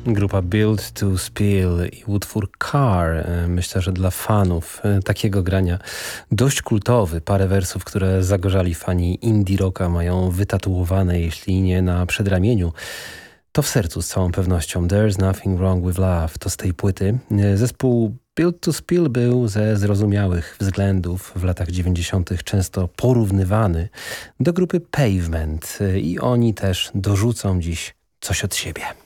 Grupa Built to Spill i utwór Car. Myślę, że dla fanów takiego grania dość kultowy. Parę wersów, które zagorzali fani indie rocka mają wytatuowane, jeśli nie na przedramieniu, to w sercu z całą pewnością. There's Nothing Wrong With Love to z tej płyty. Zespół Built to Spill był ze zrozumiałych względów w latach 90. często porównywany do grupy Pavement i oni też dorzucą dziś coś od siebie.